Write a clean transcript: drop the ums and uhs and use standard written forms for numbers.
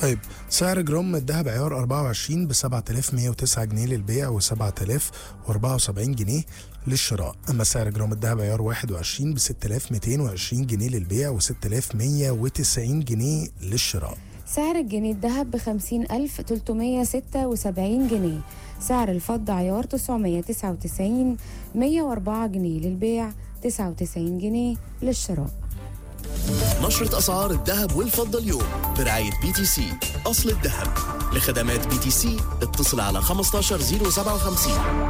طيب سعر جرام الذهب عيار 24 ب 7109 جنيه للبيع و 7074 جنيه للشراء. اما سعر جرام الذهب عيار 21 ب 6220 جنيه للبيع و 6190 جنيه للشراء. سعر الجنيه الذهب ب50,376 جنيه. سعر الفضة عيار 999 104 جنيه للبيع 99 جنيه للشراء. نشرة أسعار الذهب والفضة اليوم برعاية BTC أصل الذهب. لخدمات BTC اتصل على 15057.